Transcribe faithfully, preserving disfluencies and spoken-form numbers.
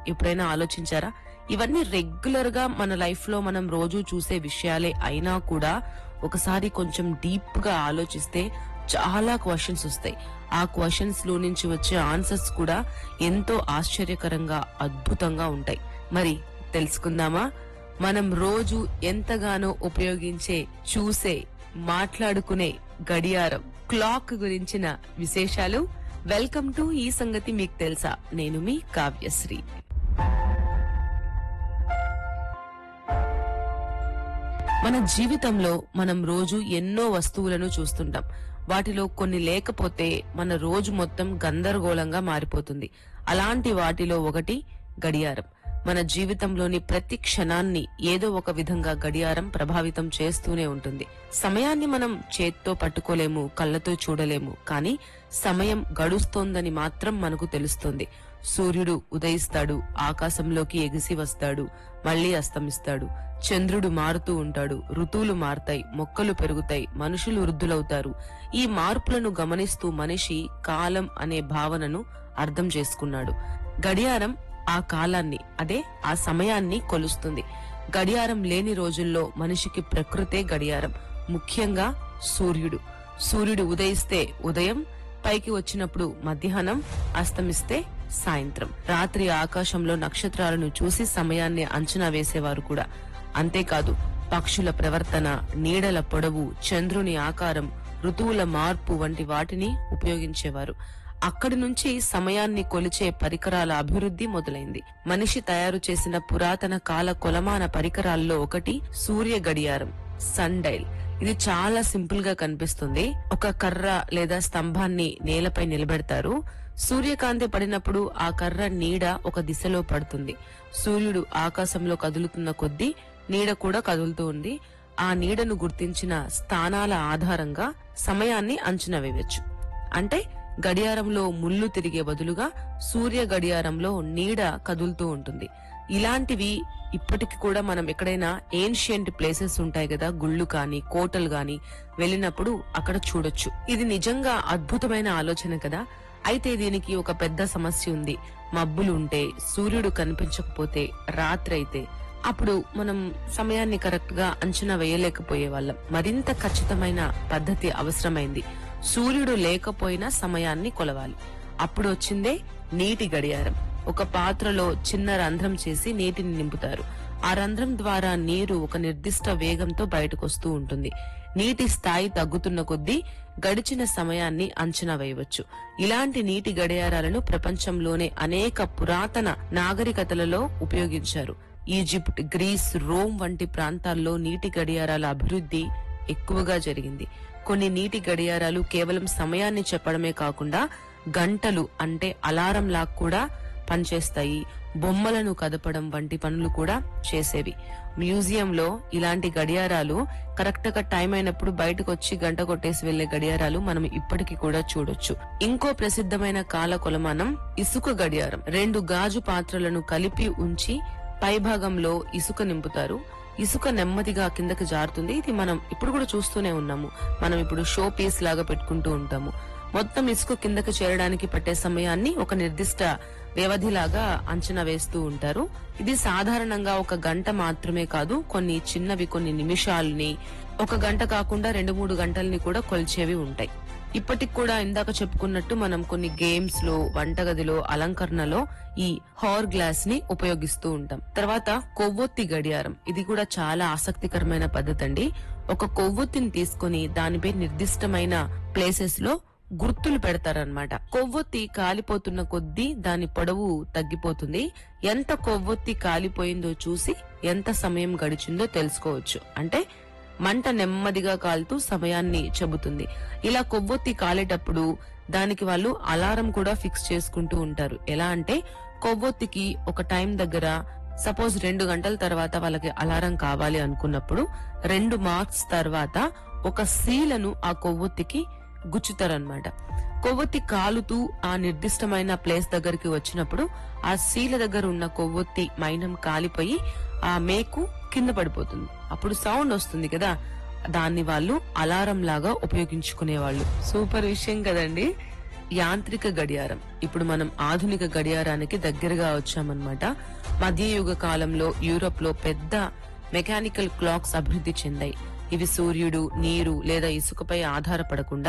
ఎప్పుడైనా ఆలోచించారా? ఇవన్నీ రెగ్యులర్ గా మన లైఫ్ లో మనం రోజు చూసే విషయాలే అయినా కూడా ఒకసారి కొంచెం డీప్ గా ఆలోచిస్తే చాలా క్వశ్చన్స్ వస్తాయి. ఆ క్వశ్చన్స్ లో నుంచి వచ్చే ఆన్సర్స్ కూడా ఎంతో ఆశ్చర్యకరంగా అద్భుతంగా ఉంటాయి. మరి తెలుసుకుందామా? మనం రోజు ఎంతగానో ఉపయోగించే, చూసే, మాట్లాడుకునే గడియారం క్లాక్ గురించిన విశేషాలు. వెల్కమ్ టు ఈ సంగతి మీకు తెలుసా. నేను మీ కావ్యశ్రీ. మన జీవితంలో మనం రోజు ఎన్నో వస్తువులను చూస్తుంటాం. వాటిలో కొన్ని లేకపోతే మన రోజు మొత్తం గందరగోళంగా మారిపోతుంది. అలాంటి వాటిలో ఒకటి గడియారం. మన జీవితంలోని ప్రతి క్షణాన్ని ఏదో ఒక విధంగా గడియారం ప్రభావితం చేస్తూనే ఉంటుంది. సమయాన్ని మనం చేత్తో పట్టుకోలేము, కళ్ళతో చూడలేము, కానీ సమయం గడుస్తోందని మాత్రం మనకు తెలుస్తుంది. సూర్యుడు ఉదయిస్తాడు, ఆకాశంలోకి ఎగిసి వస్తాడు, మళ్లీ అస్తమిస్తాడు. చంద్రుడు మారుతూ ఉంటాడు, ఋతువులు మారతాయి, మొక్కలు పెరుగుతాయి, మనుషులు వృద్ధులవుతారు. ఈ మార్పులను గమనిస్తూ మనిషి కాలం అనే భావనను అర్థం చేసుకున్నాడు. గడియారం ఆ కాలాన్ని, అదే ఆ సమయాన్ని కొలుస్తుంది. గడియారం లేని రోజుల్లో మనిషికి ప్రకృతే గడియారం. ముఖ్యంగా సూర్యుడు. సూర్యుడు ఉదయిస్తే ఉదయం, పైకి వచ్చినప్పుడు మధ్యాహ్నం, అస్తమిస్తే సాయంత్రం. రాత్రి ఆకాశంలో నక్షత్రాలను చూసి సమయాన్ని అంచనా వేసేవారు కూడా. అంతేకాదు, పక్షుల ప్రవర్తన, నీడల పొడవు, చంద్రుని ఆకారం, ఋతువుల మార్పు వంటి వాటిని ఉపయోగించేవారు. అక్కడి నుంచి సమయాన్ని కొలిచే పరికరాల అభివృద్ధి మొదలైంది. మనిషి తయారు చేసిన పురాతన కాల కొలమాన పరికరాల్లో ఒకటి సూర్య గడియారం, సన్ డైల్. ఇది చాలా సింపుల్ గా కనిపిస్తుంది. ఒక కర్ర లేదా స్తంభాన్ని నేలపై నిలబెడతారు. సూర్యకాంతి పడినప్పుడు ఆ కర్ర నీడ ఒక దిశలో పడుతుంది. సూర్యుడు ఆకాశంలో కదులుతున్న కొద్దీ నీడ కూడా కదులుతూ ఉంది. ఆ నీడను గుర్తించిన స్థానాల ఆధారంగా సమయాన్ని అంచనా వేయవచ్చు. అంటే గడియారంలో ముళ్ళు తిరిగే బదులుగా సూర్య గడియారంలో నీడ కదులుతూ ఉంటుంది. ఇలాంటివి ఇప్పటికి కూడా మనం ఎక్కడైనా ఏన్షియంట్ ప్లేసెస్ ఉంటాయి కదా, గుళ్ళు గాని కోటలు గాని వెళ్ళినప్పుడు అక్కడ చూడొచ్చు. ఇది నిజంగా అద్భుతమైన ఆలోచన కదా. అయితే దీనికి ఒక పెద్ద సమస్య ఉంది. మబ్బులు ఉంటే, సూర్యుడు కనిపించకపోతే, రాత్రి అయితే అప్పుడు మనం సమయాన్ని కరెక్ట్ గా అంచనా వేయలేకపోయే వాళ్ళం. మరింత ఖచ్చితమైన పద్ధతి అవసరమైంది. సూర్యుడు లేకపోయినా సమయాన్ని కొలవాలి. అప్పుడు వచ్చిందే నీటి గడియారం. ఒక పాత్రలో చిన్న రంధ్రం చేసి నీటిని నింపుతారు. ఆ రంధ్రం ద్వారా నీరు ఒక నిర్దిష్ట వేగంతో బయటకు వస్తూ ఉంటుంది. నీటి స్థాయి తగ్గుతున్న కొద్దీ గడిచిన సమయాన్ని అంచనా వేయవచ్చు. ఇలాంటి నీటి గడియారాలను ప్రపంచంలోనే అనేక పురాతన నాగరికతలలో ఉపయోగించారు. ఈజిప్ట్, గ్రీస్, రోమ్ వంటి ప్రాంతాల్లో నీటి గడియారాల అభివృద్ధి ఎక్కువగా జరిగింది. కొన్ని నీటి గడియారాలు కేవలం సమయాన్ని చెప్పడమే కాకుండా గంటలు అంటే అలారం లాగా కూడా పనిచేస్తాయి. బొమ్మలను కదపడం వంటి పనులు కూడా చేసేవి. మ్యూజియంలో ఇలాంటి గడియారాలు కరెక్ట్ గా టైం అయినప్పుడు బయటకు వచ్చి గంట కొట్టేసి వెళ్లే గడియారాలు మనం ఇప్పటికీ కూడా చూడొచ్చు. ఇంకో ప్రసిద్ధమైన కాల కొలమానం ఇసుక గడియారం. రెండు గాజు పాత్రలను కలిపి ఉంచి పై భాగంలో ఇసుక నింపుతారు. ఇసుక నెమ్మదిగా కిందకి జారుతుంది. ఇది మనం ఇప్పుడు కూడా చూస్తూనే ఉన్నాము. మనం ఇప్పుడు షో పీస్ లాగా పెట్టుకుంటూ ఉంటాము. మొత్తం ఇసుక కిందకి చేరడానికి పట్టే సమయాన్ని ఒక నిర్దిష్ట వ్యవధిలాగా అంచనా వేస్తూ ఉంటారు. ఇది సాధారణంగా ఒక గంట మాత్రమే కాదు, కొన్ని చిన్నవి కొన్ని నిమిషాలని, ఒక గంట కాకుండా రెండు మూడు గంటల్ని కూడా కొలిచేవి ఉంటాయి. ఇప్పటికి కూడా ఇందాక చెప్పుకున్నట్టు మనం కొన్ని గేమ్స్ లో, వంటగదిలో, అలంకరణలో ఈ హార్ గ్లాస్ ని ఉపయోగిస్తూ ఉంటాం. తర్వాత కొవ్వొత్తి గడియారం. ఇది కూడా చాలా ఆసక్తికరమైన పద్ధతి అండి. ఒక కొవ్వొత్తిని తీసుకుని దానిపై నిర్దిష్టమైన ప్లేసెస్ లో గుర్తులు పెడతారనమాట. కొవ్వొత్తి కాలిపోతున్న కొద్దీ దాని పొడవు తగ్గిపోతుంది. ఎంత కొవ్వొత్తి కాలిపోయిందో చూసి ఎంత సమయం గడిచిందో తెలుసుకోవచ్చు. అంటే మంట నెమ్మదిగా కాలుతూ సమయాన్ని చెబుతుంది. ఇలా కొవ్వొత్తి కాలేటప్పుడు దానికి వాళ్ళు అలారం కూడా ఫిక్స్ చేసుకుంటూ ఉంటారు. ఎలా అంటే కొవ్వొత్తికి ఒక టైం దగ్గర సపోజ్ రెండు గంటల తర్వాత వాళ్ళకి అలారం కావాలి అనుకున్నప్పుడు రెండు మార్క్స్ తర్వాత ఒక సీలను ఆ కొవ్వొత్తికి గుచ్చుతారనమాట. కొవ్వొత్తి కాలుతూ ఆ నిర్దిష్టమైన ప్లేస్ దగ్గరికి వచ్చినప్పుడు ఆ శీల దగ్గర ఉన్న కొవ్వొత్తి మైనం కాలిపోయి ఆ మేకు కింద పడిపోతుంది. అప్పుడు సౌండ్ వస్తుంది కదా, దాన్ని వాళ్ళు అలారం లాగా ఉపయోగించుకునేవాళ్ళు. సూపర్ విషయం కదండి. యాంత్రిక గడియారం. ఇప్పుడు మనం ఆధునిక గడియారానికి దగ్గరగా వచ్చామన్నమాట. మధ్యయుగ కాలంలో యూరోప్ లో పెద్ద మెకానికల్ క్లాక్స్ అభివృద్ధి చెందాయి. ఇవి సూర్యుడు, నీరు లేదా ఇసుకపై ఆధారపడకుండా